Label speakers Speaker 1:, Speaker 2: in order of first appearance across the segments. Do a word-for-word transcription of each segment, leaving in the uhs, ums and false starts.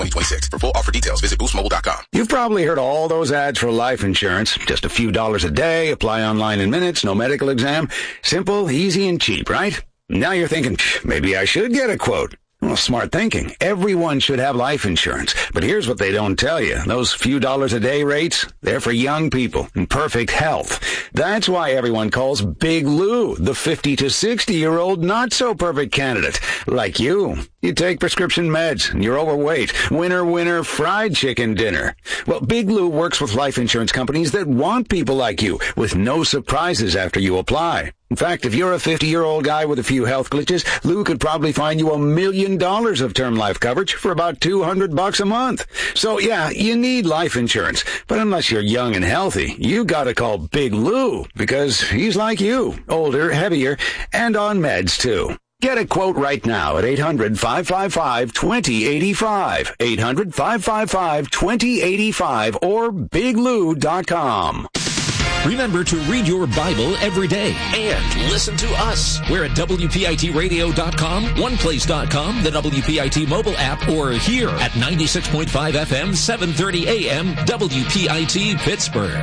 Speaker 1: twenty twenty-six. For full offer details, visit boost mobile dot com.
Speaker 2: You've probably heard all those ads for life insurance. Just a few dollars a day, apply online in minutes, no medical exam. Simple, easy, and cheap, right? Now you're thinking, maybe I should get a quote. Well, smart thinking. Everyone should have life insurance. But here's what they don't tell you. Those few dollars a day rates, they're for young people in perfect health. That's why everyone calls Big Lou the fifty to sixty-year-old not-so-perfect candidate. Like you. You take prescription meds, and you're overweight. Winner, winner, fried chicken dinner. Well, Big Lou works with life insurance companies that want people like you, with no surprises after you apply. In fact, if you're a fifty-year-old guy with a few health glitches, Lou could probably find you a million dollars of term life coverage for about two hundred bucks a month. So, yeah, you need life insurance. But unless you're young and healthy, you gotta call Big Lou, because he's like you, older, heavier, and on meds, too. Get a quote right now at eight hundred, five five five, two zero eight five, eight hundred, five five five, two zero eight five, or big lou dot com.
Speaker 3: Remember to read your Bible every day and listen to us. We're at W P I T radio dot com, one place dot com, the W P I T mobile app, or here at ninety-six point five F M, seven thirty A M, W P I T Pittsburgh.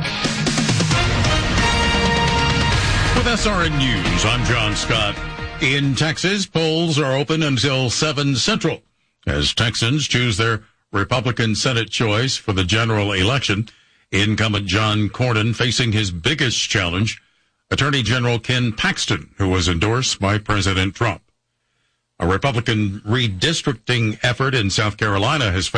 Speaker 4: With S R N News, I'm John Scott. In Texas, polls are open until seven Central as Texans choose their Republican Senate choice for the general election. Incumbent John Cornyn facing his biggest challenge, Attorney General Ken Paxton, who was endorsed by President Trump. A Republican redistricting effort in South Carolina has